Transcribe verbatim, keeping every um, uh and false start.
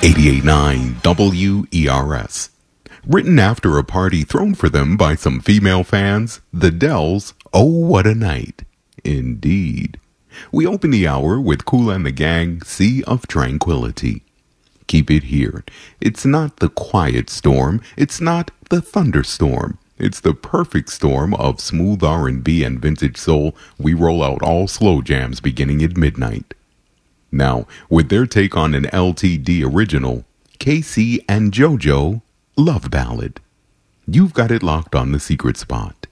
eighty-eight point nine W E R S. Written after a party thrown for them by some female fans, The Dells, Oh What a Night. Indeed. We open the hour with Kool and the Gang, Sea of Tranquility. Keep it here. It's not the quiet storm. It's not the thunderstorm. It's the perfect storm of smooth R and B and vintage soul. We roll out all slow jams beginning at midnight. Now, with their take on an L T D original, K C and JoJo, Love Ballad. You've got it locked on The Secret Spot.